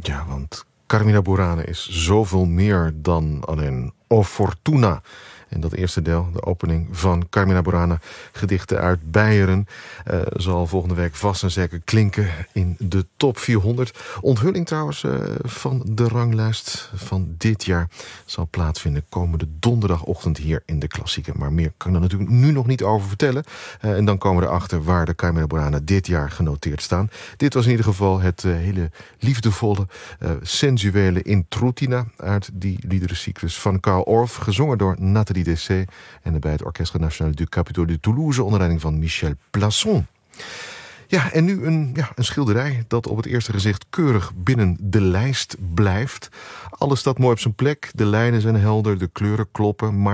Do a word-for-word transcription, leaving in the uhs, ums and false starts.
Ja, want Carmina Burana is zoveel meer dan alleen O Fortuna. En dat eerste deel, de opening van Carmina Burana, gedichten uit Beieren, uh, zal volgende week vast en zeker klinken in de top vierhonderd. Onthulling trouwens uh, van de ranglijst van dit jaar zal plaatsvinden komende donderdagochtend hier in de Klassieker. Maar meer kan ik er natuurlijk nu nog niet over vertellen. Uh, en dan komen we erachter waar de Carmina Burana dit jaar genoteerd staan. Dit was in ieder geval het uh, hele liefdevolle, uh, sensuele Intrutina uit die liederencyclus van Carl Orff, gezongen door Nathalie Dessay en bij het Orchestre National du Capitole de Toulouse onder leiding van Michel Plasson. Ja, en nu een, ja, een schilderij dat op het eerste gezicht keurig binnen de lijst blijft. Alles staat mooi op zijn plek, de lijnen zijn helder, de kleuren kloppen, maar